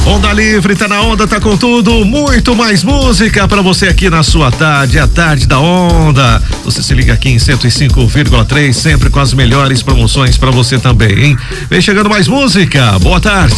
Onda Livre tá na onda, tá com tudo, muito mais música pra você aqui na sua tarde, a tarde da Onda. Você se liga aqui em 105,3, sempre com as melhores promoções pra você também, hein? Vem chegando mais música, boa tarde.